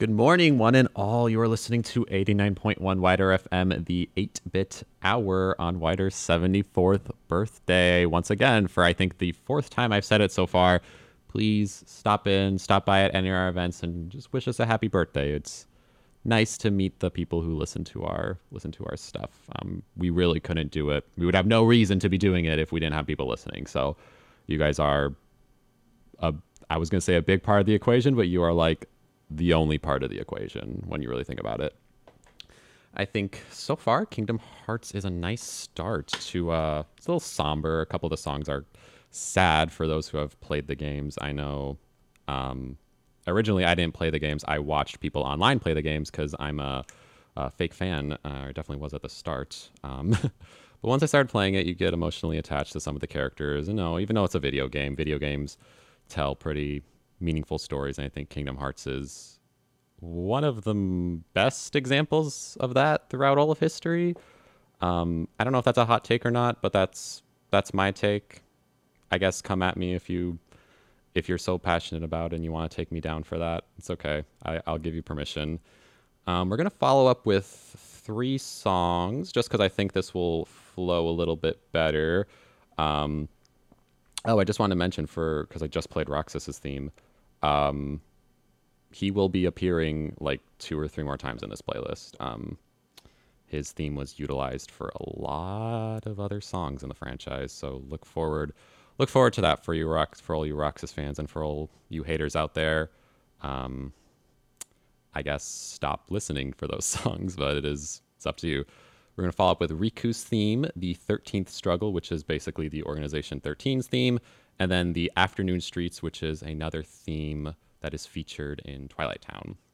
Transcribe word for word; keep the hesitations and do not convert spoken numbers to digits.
Good morning, one and all. You are listening to eighty-nine point one Wider F M, the eight-bit hour on Wider's seventy-fourth birthday. Once again, for I think the fourth time I've said it so far, please stop in, stop by at any of our events, and just wish us a happy birthday. It's nice to meet the people who listen to our listen to our stuff. Um, we really couldn't do it. We would have no reason to be doing it if we didn't have people listening. So, you guys are a I was gonna say a big part of the equation, but you are like the only part of the equation when you really think about it. I think so far Kingdom Hearts is a nice start to uh it's a little somber. A couple of the songs are sad for those who have played the games. I know um originally I didn't play the games. I watched people online play the games because I'm a, a fake fan. Uh, I definitely was at the start. Um but once I started playing it, you get emotionally attached to some of the characters. And no, even though it's a video game, video games tell pretty meaningful stories, and I think Kingdom Hearts is one of the m- best examples of that throughout all of history. Um, I don't know if that's a hot take or not, but that's that's my take. I guess come at me if you if you're so passionate about it and you want to take me down for that. It's okay. I, I'll give you permission. Um, we're gonna follow up with three songs just because I think this will flow a little bit better. Um, oh, I just wanted to mention for because I just played Roxas's theme. Um, he will be appearing like two or three more times in this playlist. Um, his theme was utilized for a lot of other songs in the franchise, so look forward, look forward to that for you, Rox, for all you Roxas fans and for all you haters out there. Um, I guess stop listening for those songs, but it is it's up to you. We're going to follow up with Riku's theme, the thirteenth Struggle, which is basically the Organization thirteen's theme, and then the Afternoon Streets, which is another theme that is featured in Twilight Town.